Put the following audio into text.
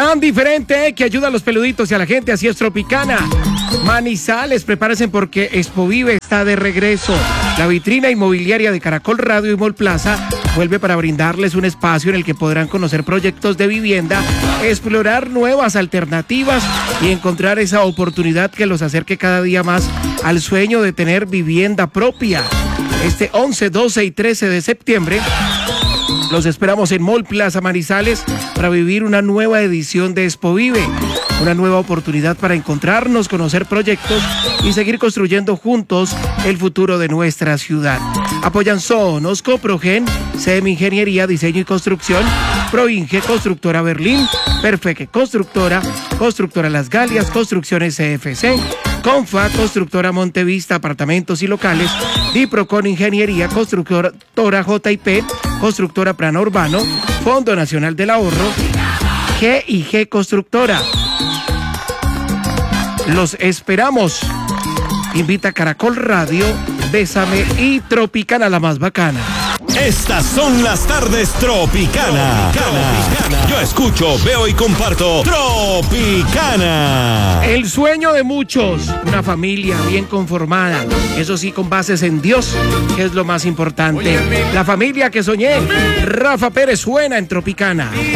Plan diferente que ayuda a los peluditos y a la gente, así es Tropicana. Manizales, prepárense porque Expovive está de regreso. La vitrina inmobiliaria de Caracol Radio y Mall Plaza vuelve para brindarles un espacio en el que podrán conocer proyectos de vivienda, explorar nuevas alternativas y encontrar esa oportunidad que los acerque cada día más al sueño de tener vivienda propia. Este 11, 12 y 13 de septiembre los esperamos en Mall Plaza Manizales para vivir una nueva edición de Expovive. Una nueva oportunidad para encontrarnos, conocer proyectos y seguir construyendo juntos el futuro de nuestra ciudad. Apoyan Sonosco, Progen, CM Ingeniería, Diseño y Construcción, Proinge, Constructora Berlín, Perfect Constructora, Constructora Las Galias, Construcciones CFC, Confa, Constructora Montevista, Apartamentos y Locales, Diprocon Ingeniería, Constructora JIP, Constructora Plano Urbano, Fondo Nacional del Ahorro, G&G Constructora. Los esperamos. Invita a Caracol Radio, Bésame y Tropicana, la más bacana. Estas son las tardes Tropicana. Yo escucho, veo y comparto Tropicana. El sueño de muchos, una familia bien conformada, eso sí, con bases en Dios, que es lo más importante. La familia que soñé. Rafa Pérez suena en Tropicana.